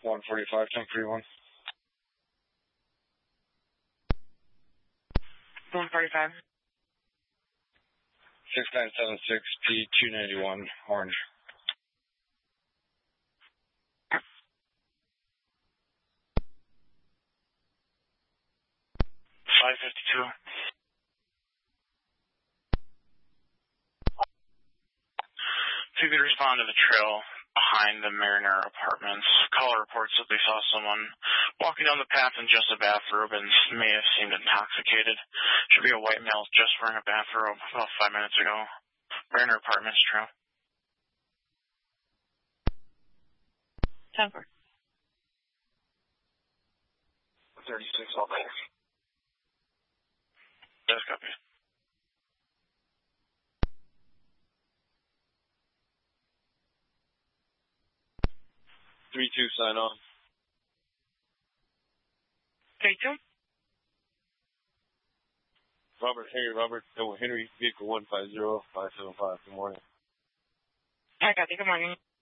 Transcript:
145, 1031. 145. 6976 P291, orange. 552. If you could respond to the trail behind the Mariner Apartments. Caller reports that they saw someone walking down the path in just a bathrobe and may have seemed intoxicated. Should be a white male just wearing a bathrobe about 5 minutes ago. Mariner Apartments trail. 10-4. 36 all day. Just copy. Three two, sign on. 32. Robert, Henry, vehicle 150575. Good morning. I got you. Good morning.